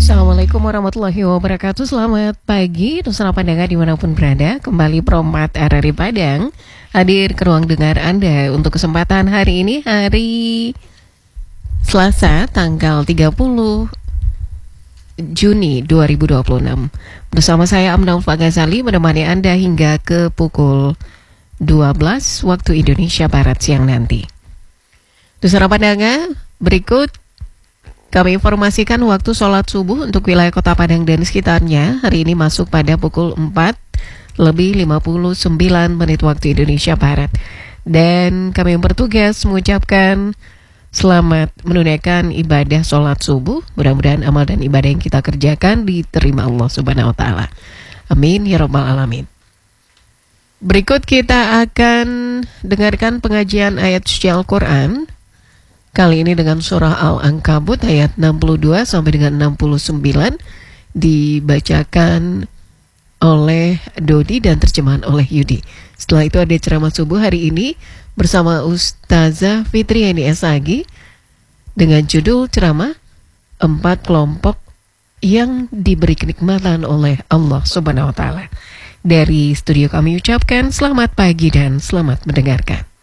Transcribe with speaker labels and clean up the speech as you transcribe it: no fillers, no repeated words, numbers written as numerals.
Speaker 1: Assalamualaikum warahmatullahi wabarakatuh. Selamat pagi, Nusantara Pandangan dimanapun berada. Kembali Promat RRI Padang hadir ke ruang dengar Anda untuk kesempatan hari ini, hari Selasa tanggal 30 Juni 2026. Bersama saya Amnal Fagazali menemani Anda hingga ke pukul 12 waktu Indonesia Barat siang nanti. Nusantara Pandangan, berikut kami informasikan waktu sholat subuh untuk wilayah Kota Padang dan sekitarnya hari ini masuk pada pukul 4:59 waktu Indonesia Barat. Dan kami bertugas mengucapkan selamat menunaikan ibadah sholat subuh. Mudah-mudahan amal dan ibadah yang kita kerjakan diterima Allah Subhanahu wa Ta'ala. Amin ya Rabbal Alamin. Berikut kita akan dengarkan pengajian ayat suci Al-Quran. Kali ini dengan surah Al-Ankabut ayat 62 sampai dengan 69 dibacakan oleh Dodi dan terjemahan oleh Yudi. Setelah itu ada ceramah subuh hari ini bersama Ustazah Fitriani Esagi dengan judul ceramah 4 kelompok yang diberi kenikmatan oleh Allah Subhanahu wa Ta'ala. Dari studio kami ucapkan selamat pagi dan selamat mendengarkan.